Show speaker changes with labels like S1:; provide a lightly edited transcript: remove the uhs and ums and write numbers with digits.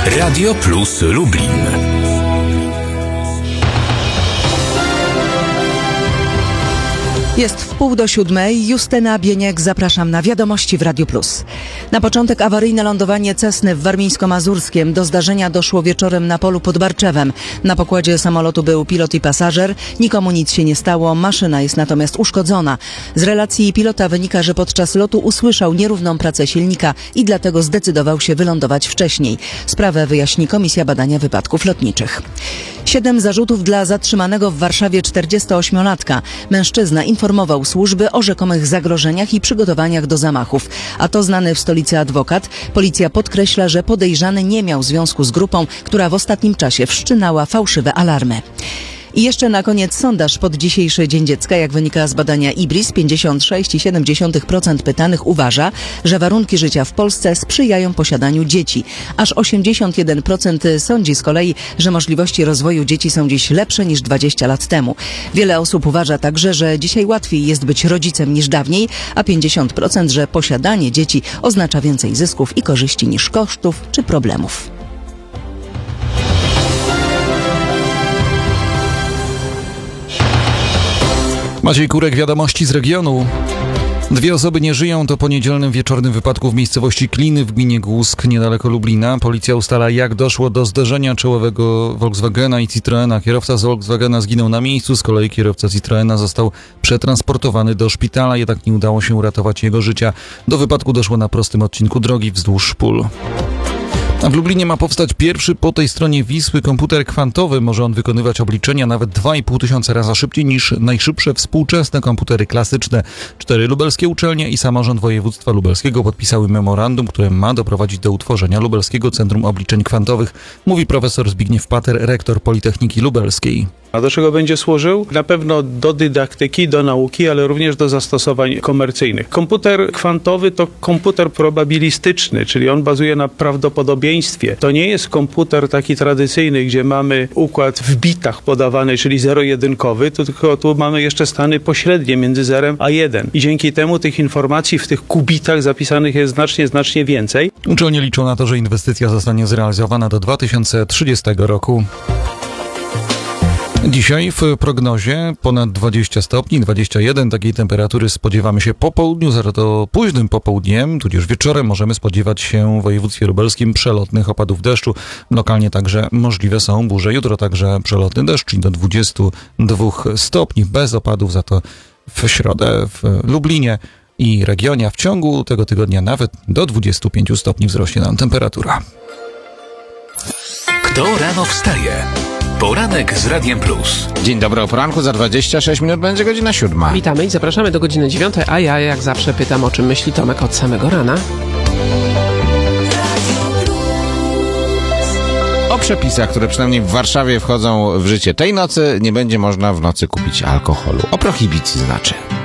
S1: Radio Plus Lublin.
S2: Jest 6:30. Justyna Bieniek, zapraszam na Wiadomości w Radiu Plus. Na początek awaryjne lądowanie Cessny w Warmińsko-Mazurskiem. Do zdarzenia doszło wieczorem na polu pod Barczewem. Na pokładzie samolotu był pilot i pasażer. Nikomu nic się nie stało, maszyna jest natomiast uszkodzona. Z relacji pilota wynika, że podczas lotu usłyszał nierówną pracę silnika i dlatego zdecydował się wylądować wcześniej. Sprawę wyjaśni Komisja Badania Wypadków Lotniczych. 7 zarzutów dla zatrzymanego w Warszawie 48-latka. Mężczyzna informował służby o rzekomych zagrożeniach i przygotowaniach do zamachów. A to znany w stolicy adwokat. Policja podkreśla, że podejrzany nie miał związku z grupą, która w ostatnim czasie wszczynała fałszywe alarmy. I jeszcze na koniec sondaż pod dzisiejszy Dzień Dziecka. Jak wynika z badania IBRIS, 56,7% pytanych uważa, że warunki życia w Polsce sprzyjają posiadaniu dzieci. Aż 81% sądzi z kolei, że możliwości rozwoju dzieci są dziś lepsze niż 20 lat temu. Wiele osób uważa także, że dzisiaj łatwiej jest być rodzicem niż dawniej, a 50%, że posiadanie dzieci oznacza więcej zysków i korzyści niż kosztów czy problemów.
S3: Maciej Kurek, Wiadomości z regionu. 2 osoby nie żyją po niedzielnym wieczornym wypadku w miejscowości Kliny w gminie Głusk, niedaleko Lublina. Policja ustala, jak doszło do zderzenia czołowego Volkswagena i Citroena. Kierowca z Volkswagena zginął na miejscu, z kolei kierowca Citroena został przetransportowany do szpitala, jednak nie udało się uratować jego życia. Do wypadku doszło na prostym odcinku drogi wzdłuż pól. A w Lublinie ma powstać pierwszy po tej stronie Wisły komputer kwantowy. Może on wykonywać obliczenia nawet 2500 razy szybciej niż najszybsze współczesne komputery klasyczne. 4 lubelskie uczelnie i samorząd województwa lubelskiego podpisały memorandum, które ma doprowadzić do utworzenia Lubelskiego Centrum Obliczeń Kwantowych, mówi profesor Zbigniew Pater, rektor Politechniki Lubelskiej.
S4: A do czego będzie służył? Na pewno do dydaktyki, do nauki, ale również do zastosowań komercyjnych. Komputer kwantowy to komputer probabilistyczny, czyli on bazuje na prawdopodobieństwie. To nie jest komputer taki tradycyjny, gdzie mamy układ w bitach podawany, czyli zero-jedynkowy, tylko tu mamy jeszcze stany pośrednie między 0 a 1. I dzięki temu tych informacji w tych kubitach zapisanych jest znacznie więcej.
S3: Uczelnie liczą na to, że inwestycja zostanie zrealizowana do 2030 roku. Dzisiaj w prognozie ponad 20 stopni, 21 takiej temperatury spodziewamy się po południu, za to późnym popołudniem, tudzież wieczorem możemy spodziewać się w województwie lubelskim przelotnych opadów deszczu. Lokalnie także możliwe są burze. Jutro także przelotny deszcz i do 22 stopni bez opadów, za to w środę w Lublinie i regionie, a w ciągu tego tygodnia nawet do 25 stopni wzrośnie nam temperatura.
S1: Kto rano wstaje? Poranek z Radiem Plus.
S5: Dzień dobry, o poranku za 26 minut będzie godzina 7.
S6: Witamy i zapraszamy do godziny 9, a ja jak zawsze pytam, o czym myśli Tomek od samego rana.
S5: O przepisach, które przynajmniej w Warszawie wchodzą w życie tej nocy, nie będzie można w nocy kupić alkoholu. O prohibicji znaczy.